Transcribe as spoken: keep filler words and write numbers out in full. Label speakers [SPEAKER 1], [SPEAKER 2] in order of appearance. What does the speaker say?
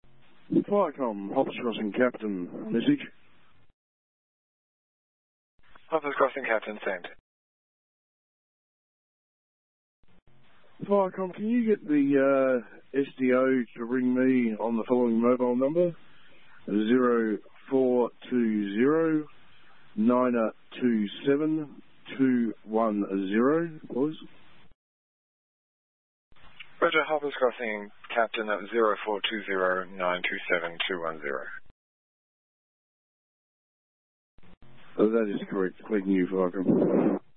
[SPEAKER 1] Viacom, Hoppers Crossing Captain, message.
[SPEAKER 2] Hoppers Crossing Captain, send.
[SPEAKER 1] Viacom, can you get the uh, S D O to ring me on the following mobile number? zero four two zero nine two seven two one zero, please.
[SPEAKER 2] Roger, Hoppers Crossing Captain at zero four two zero nine two seven two one zero.
[SPEAKER 1] Oh, that is correct. Clicking you, Viacom.